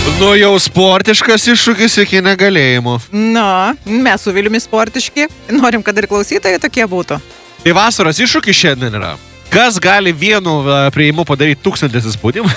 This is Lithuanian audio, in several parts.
Nu, jau sportiškas iššūkis iki negalėjimo. Mes su Viliumi sportiški. Norim, kad ir klausytojai tokie būtų. Tai vasaros iššūkis šiandien yra. Kas gali vienu prieimu padaryti 1000 įspūdimų?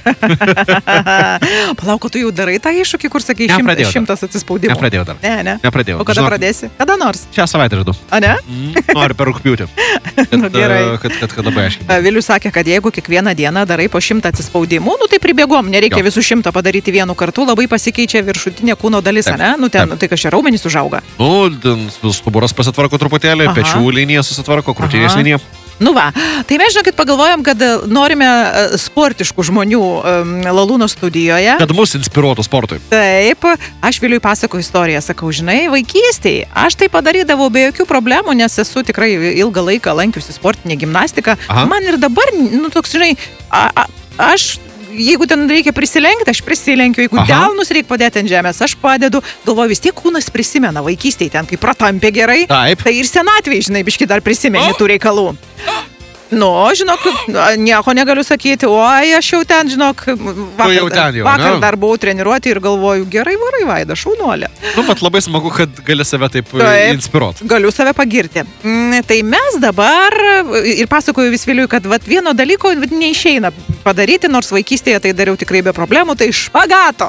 Palauk, tu jau darai tą iššūkį, kur sakai 100 atsispaudimų? Nepradėjau dar. Ne. Nepradėjau. O kada pradėsi? Kada nors? Šią savaitę žadu. A ne? Noriu per rugpjūtį. Gerai. Kad labai aiškiai. Vilius sakė, kad jeigu kiekvieną dieną darai po 100 atsispaudimų, tai pribėgom, nereikia visų 100 padaryti vienu kartu, labai pasikeičia viršutinė kūno dalis, ne? Tai kažkaip raumenys užauga. Stuburas pasitvarko truputėlį, pečių linija susitvarko, krūtinės linija. Tai mes, žinokit, pagalvojom, kad norime sportiškų žmonių Lalūno studijoje. Kad mus inspiruotų sportui. Taip, aš Viliui pasakoju istoriją, sakau, žinai, vaikystėje aš tai padarydavau be jokių problemų, nes esu tikrai ilgą laiką lankiusi sportinę gimnastiką. Man ir dabar, toks, žinai, aš... Jeigu ten reikia prisilenkti, aš prisilenkiu. Jeigu delnus reikia padėti ant žemės, aš padedu. Galvoju, vis tiek kūnas prisimena vaikystėje ten, kai pratampė gerai. Taip. Tai ir senatvėje, žinai, biški dar prisimeni tų reikalų. Žinok, nieko negaliu sakyti. Oi, aš jau ten, žinok, vakar dar buvau treniruoti ir galvoju, gerai varai, Vaida, šaunuolė. Bet labai smagu, kad gali save taip inspiruoti. Galiu save pagirti. Tai mes dabar, ir pasakoju vis Viliui, kad vieno dalyko neišeina padaryti, nors vaikystėje tai dariau tikrai be problemų, tai špagato.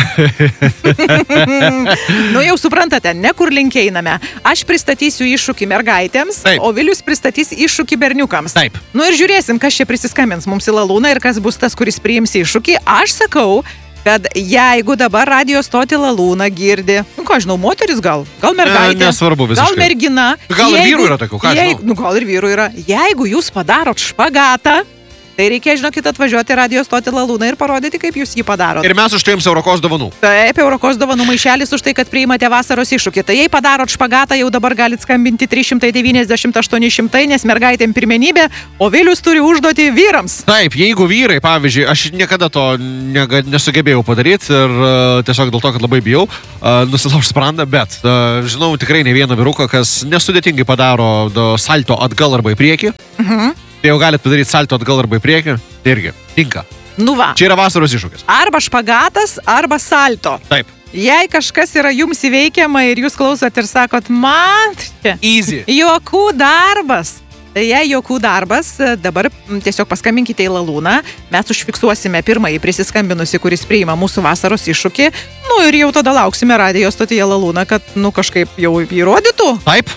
Jau suprantate, ne kur link einame. Aš pristatysiu iššūkį mergaitėms, o Vilius pristatys iššūkį berniukams. Taip. Ir žiūrėsim, kas čia prisiskambins mums į Lalūną ir kas bus tas, kuris priims iššūkį. Aš sakau, kad jeigu dabar radio stotį Lalūną girdi, žinau, moteris gal mergaitė, nesvarbu visiškai. Gal mergina. Gal ir vyrų yra tokių, ką žinau. Gal ir vyrų yra. Jeigu jūs padarot špagatą, tai reikia, žinokit, atvažiuoti radio stotį Lalūną ir parodyti, kaip jūs jį padarot. Ir mes už tai jums Eurokos dovanų. Taip, Eurokos dovanų maišelis už tai, kad priimate vasaros iššūkį. Tai jei padarot špagatą, jau dabar galit skambinti 390-800, nes mergaitėm pirmenybė, o Vilius turi užduoti vyrams. Taip, jeigu vyrai, pavyzdžiui, aš niekada to nesugebėjau padaryti ir tiesiog dėl to, kad labai bijau, nusilauž sprandą, bet žinau tikrai ne vieną vyruką, kas nesudėtingai padaro salto atgal arba į priekį. Tai jau galit padaryti salto atgal arba į priekį, tai irgi tinka. Čia yra vasaros iššūkis. Arba špagatas, arba salto. Taip. Jei kažkas yra jums įveikiama ir jūs klausot ir sakot, man čia easy. Juokų darbas. Tai jei juokų darbas, dabar tiesiog paskambinkite į Lalūną, mes užfiksuosime pirmąjį prisiskambinusi, kuris priima mūsų vasaros iššūkį, ir jau tada lauksime radio stotyje Lalūną, kad, kažkaip jau įrodytų. Taip.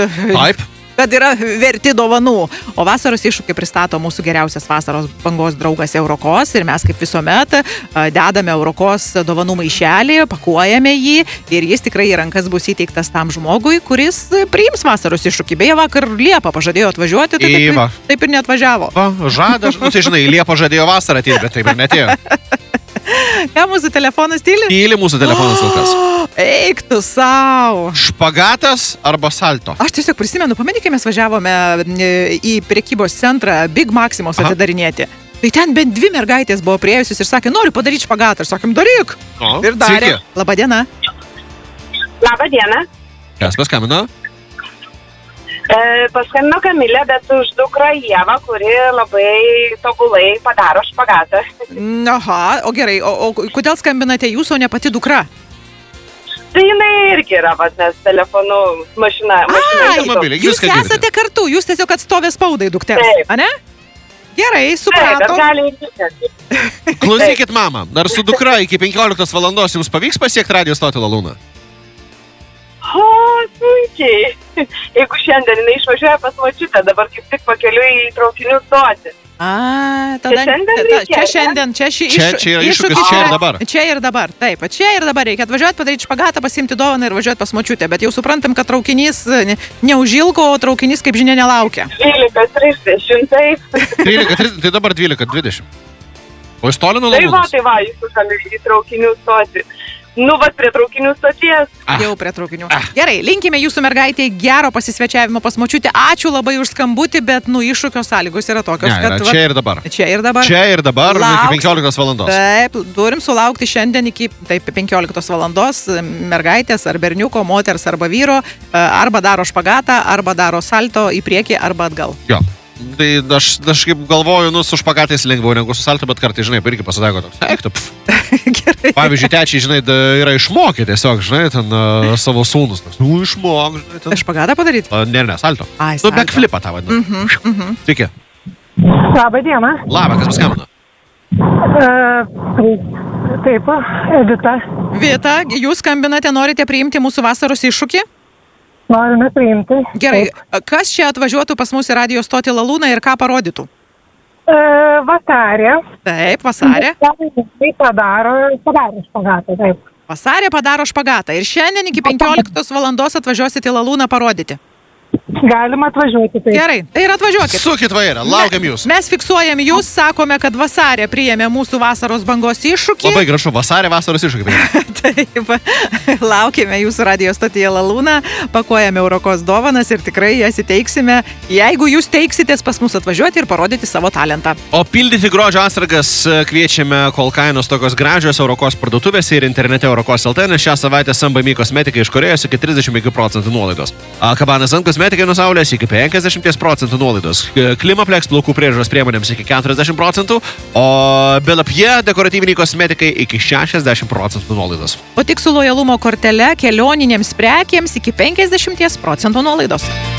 Kad yra verti dovanų. O vasaros iššūkį pristato mūsų geriausias vasaros bangos draugas Eurokos ir mes kaip visuomet dedame Eurokos dovanų maišelį, pakuojame jį ir jis tikrai į rankas bus įteiktas tam žmogui, kuris priims vasaros iššūkį. Beje, vakar Liepą pažadėjo atvažiuoti, tai taip ir neatvažiavo. Žinai, Liepą žadėjo vasarą atėti, bet taip ir netėjo. Ką mūsų telefonas tyli? Tyli mūsų telefonas ilgas. Eik tu savo. Špagatas arba salto? Aš tiesiog prisimenu, pameni, kai mes važiavome į prekybos centrą Big Maximos atidarinėti. Tai ten bent 2 mergaitės buvo priėjusios ir sakė, noriu padaryti špagatą. Ir sakėm, daryk. Ir darė. Labadiena. Labadiena. Kas paskambino? Paskambino Kamilė, bet už dukrą Ievą, kuri labai tobulai padaro špagatą. O gerai, o kodėl skambinate jūs, o ne pati dukra? Tai jinai irgi yra, nes telefonu mašina. Jūs esate kartu, jūs tiesiog atstovė spaudai dukters, ane? Gerai, supratau. Klausykit, mama, ar su dukra iki 15 valandos jums pavyks pasiekti radio stotį Lalūną? Sunkiai. Jeigu šiandien jinai išvažiuoja pas močiutę, dabar kaip tik pakeliui į traukinių stotį. Čia yra iššūkis čia ir dabar. Čia ir dabar, taip. Čia ir dabar reikia atvažiuoti, padaryti špagatą, pasiimti dovaną ir važiuoti pas močiutę. Bet jau suprantam, kad traukinys neužilgo, o traukinys, kaip žinia, nelaukia. 12:30. 13:30, tai dabar 12:20. O iš toli nuo Lalūnos? Tai va, jūs užkalbėti į traukinių stotį. Prie traukinių stoties. Jau prie traukinių. Gerai, linkime jūsų mergaitė gero pasisvečiavimo pas močiutę. Ačiū labai už skambutį, bet iššūkio sąlygos yra tokios, kad... Čia ir dabar. Čia ir dabar. Čia ir dabar iki 15 valandos. Taip, turim sulaukti šiandien iki 15 valandos mergaitės ar berniuko, moters arba vyro, arba daro špagatą, arba daro salto į priekį, arba atgal. Jo. Tai aš kaip galvoju, su špagatais lengviau negu su saltu, bet kartai, žinai, irgi pasitaiko toks. Eiktų. Gerai. Pavyzdžiui, tečiai, žinai, yra išmokę tiesiog, žinai, ten savo sūnus. Išmok, žinai, ten. Špagatą padaryti? Ne, salto. Ai, salto. Backflipą tą vadinu. Sveiki. Labą dieną. Labą, kas paskambino? Taip, Edita. Vita, jūs skambinate, norite priimti mūsų vasaros iššūkį? Norime priimti. Gerai, kas čia atvažiuotų pas mūsų radijo stotį Lalūną ir ką parodytų? Vasarė. Taip, Vasarė. Tai padaro špagatą, taip. Vasarė padaro špagatą ir šiandien iki 15 valandos atvažiuosite į Lalūną parodyti. Galima atvažiuoti, taip. Gerai, tai ir atvažiuokit. Sukit vairą, laukiam jūs. Mes fiksuojam jūs, sakome, kad Vasarė priėmė mūsų vasaros bangos iššūkį. Labai gražu, Vasarė vasaros iššūkį. Taip, laukime jūsų radijo stotyje Lalūną, pakuojame Eurokos dovanas ir tikrai jas įteiksime, jeigu jūs teiksitės pas mus atvažiuoti ir parodyti savo talentą. O pildyti grožio atsargas kviečiame, kol kainos tokios gražios Eurokos parduotuvėse ir internete Eurokos LT, nes šią savaitę Sambami kosmetikai iš Korėjos iki 35% nuolaidos. Kabanas ant kosmetikai nuo Saulės iki 50% nuolaidos. Klimaplex plaukų priežiūros priemonėms iki 40%, o Belapje dekoratyviniai kosmetikai iki 60% nuolaidos. O tik su lojalumo kortele kelioninėms prekėms iki 50% nuolaidos.